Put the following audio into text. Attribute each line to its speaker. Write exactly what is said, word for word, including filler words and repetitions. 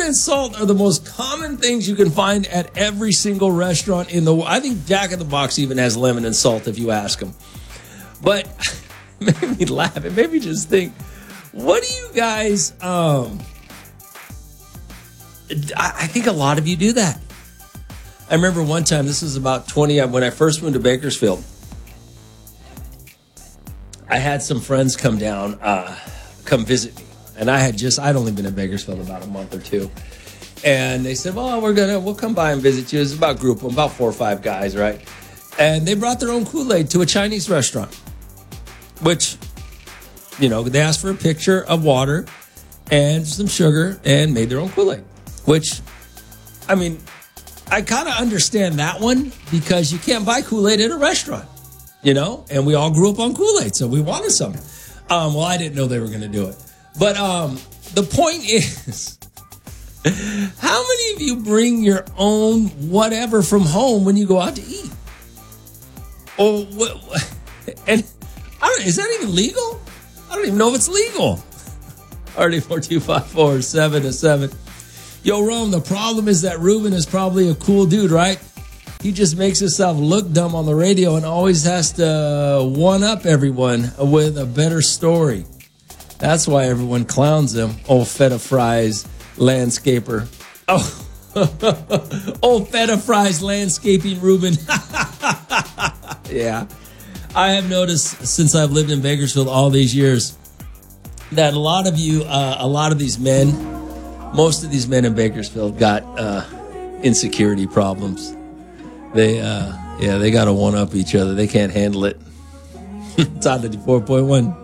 Speaker 1: and salt are the most common things you can find at every single restaurant in the world. I think Jack in the Box even has lemon and salt if you ask them. But it made me laugh. It made me just think, what do you guys... Um, I, I think a lot of you do that. I remember one time, this was about twenty, when I first moved to Bakersfield, I had some friends come down, uh, come visit me. And I had just, I'd only been in Bakersfield about a month or two. And they said, well, we're going to, we'll come by and visit you. It was about a group of about four or five guys, right? And they brought their own Kool-Aid to a Chinese restaurant, which, you know, they asked for a picture of water and some sugar and made their own Kool-Aid, which, I mean, I kind of understand that one because you can't buy Kool-Aid at a restaurant, you know, and we all grew up on Kool-Aid, so we wanted some. Um, well, I didn't know they were going to do it. But um, the point is, how many of you bring your own whatever from home when you go out to eat? Or what? And I don't. Is that even legal? I don't even know if it's legal. R D four two five four seven to seven. Yo, Rome. The problem is that Ruben is probably a cool dude, right? He just makes himself look dumb on the radio and always has to one up everyone with a better story. That's why everyone clowns him. Old feta fries landscaper. Oh, old feta fries landscaping Ruben. Yeah. I have noticed since I've lived in Bakersfield all these years that a lot of you, uh, a lot of these men, most of these men in Bakersfield got uh, insecurity problems. They, uh, yeah, they got to one up each other. They can't handle it. It's on ninety-four point one.